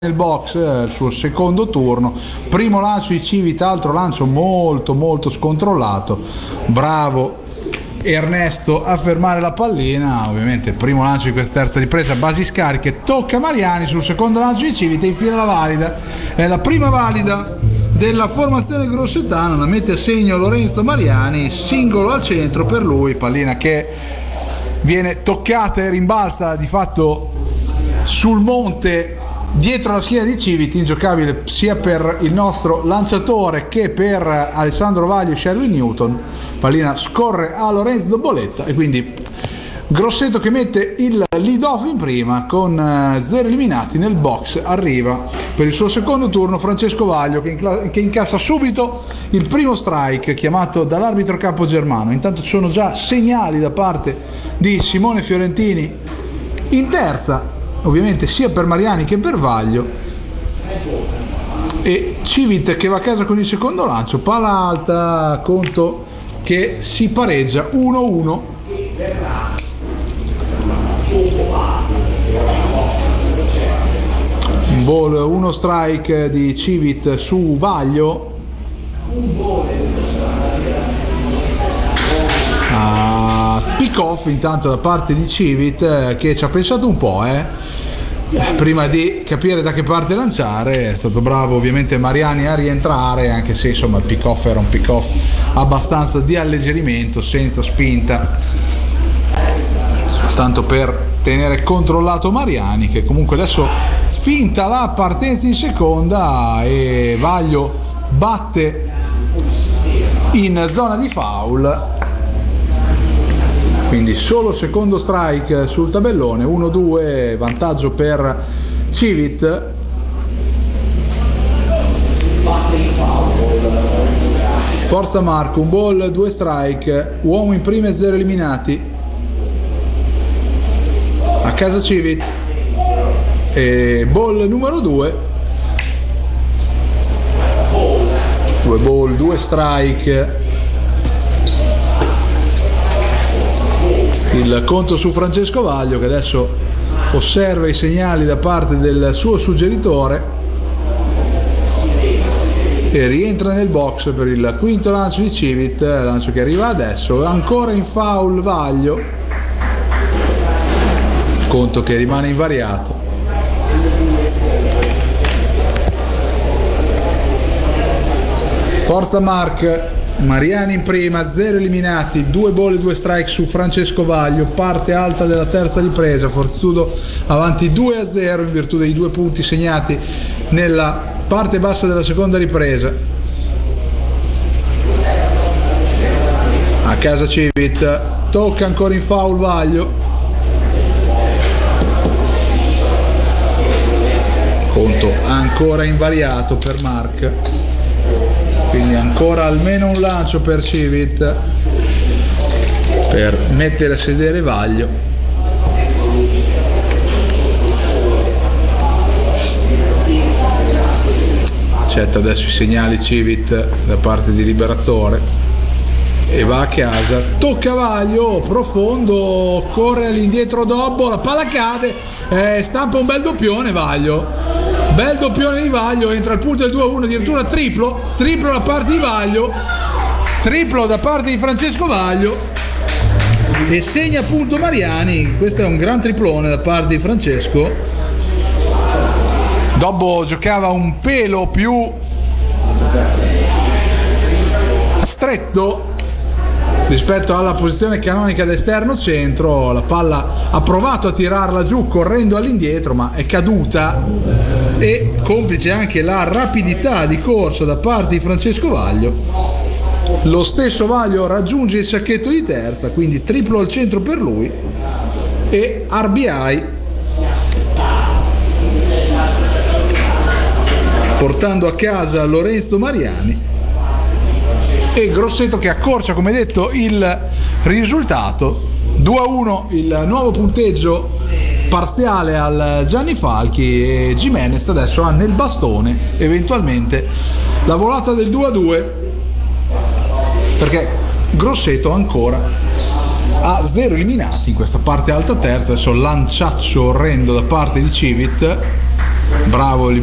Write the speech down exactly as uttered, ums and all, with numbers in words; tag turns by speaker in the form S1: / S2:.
S1: nel box eh, il suo secondo turno, primo lancio di Civit, altro lancio molto molto scontrollato, bravo Ernesto a fermare la pallina. Ovviamente primo lancio di questa terza ripresa, basi scariche, tocca Mariani sul secondo lancio di Civit e infila la valida, è la prima valida della formazione grossetana, la mette a segno Lorenzo Mariani, singolo al centro per lui, pallina che viene toccata e rimbalza di fatto sul monte dietro la schiena di Civit, ingiocabile sia per il nostro lanciatore che per Alessandro Vaglio e Sherwin Newton. Pallina scorre a Lorenzo Doboletta e quindi Grosseto che mette il lead off in prima con zero eliminati. Nel box arriva per il suo secondo turno Francesco Vaglio che, incla- che incassa subito il primo strike chiamato dall'arbitro capo Germano. Intanto ci sono già segnali da parte di Simone Fiorentini in terza, ovviamente sia per Mariani che per Vaglio, e Civit che va a casa con il secondo lancio, palla alta, conto che si pareggia uno uno. Un ball, uno strike di Civit su Vaglio. Ah, pick off intanto da parte di Civit che ci ha pensato un po' eh prima di capire da che parte lanciare. È stato bravo ovviamente Mariani a rientrare, anche se insomma il pick off era un pick off abbastanza di alleggerimento, senza spinta, tanto per tenere controllato Mariani, che comunque adesso finta la partenza in seconda e Vaglio batte in zona di foul, quindi solo secondo strike sul tabellone, uno due, vantaggio per Civit. Forza Marco, un ball, due strike, uomo in prima e zero eliminati. A casa Civit e ball numero due, due ball, due strike. Il conto su Francesco Vaglio che adesso osserva i segnali da parte del suo suggeritore e rientra nel box per il quinto lancio di Civit, lancio che arriva adesso, ancora in foul Vaglio, conto che rimane invariato. Forza Mark, Mariani in prima, zero eliminati, due ball e due strike su Francesco Vaglio, parte alta della terza ripresa, Forzudo avanti due a zero in virtù dei due punti segnati nella parte bassa della seconda ripresa. A casa Civit, tocca ancora in foul Vaglio, conto ancora invariato per Mark, quindi ancora almeno un lancio per Civit per mettere a sedere Vaglio. Accetta adesso i segnali Civit da parte di Liberatore e va a casa, tocca Vaglio, profondo, corre all'indietro Dobbo, la palla cade, eh, stampa un bel doppione Vaglio. Bel doppione di Vaglio, entra al punto del due a uno, addirittura triplo, triplo da parte di Vaglio, triplo da parte di Francesco Vaglio e segna appunto Mariani. Questo è un gran triplone da parte di Francesco. Dobbo giocava un pelo più stretto rispetto alla posizione canonica d'esterno centro, la palla ha provato a tirarla giù correndo all'indietro ma è caduta, e complice anche la rapidità di corsa da parte di Francesco Vaglio, lo stesso Vaglio raggiunge il sacchetto di terza, quindi triplo al centro per lui e R B I, portando a casa Lorenzo Mariani. E Grosseto che accorcia, come detto, il risultato due a uno, il nuovo punteggio parziale al Gianni Falchi, e Gimenez adesso ha nel bastone eventualmente la volata del due a due, perché Grosseto ancora ha zero eliminati in questa parte alta terza. Adesso lanciaccio orrendo da parte di Civit, bravo